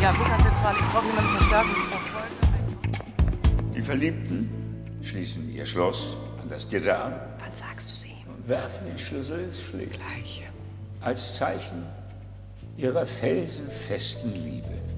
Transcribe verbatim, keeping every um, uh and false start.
Ja, gut, Herr Zentral, ich brauche jemanden Verstärkung. Ich verfolge. Die Verliebten schließen ihr Schloss an das Gitter an. Wann sagst du sie? Und werfen den Schlüssel ins Flügel. Gleich. Als Zeichen ihrer felsenfesten Liebe.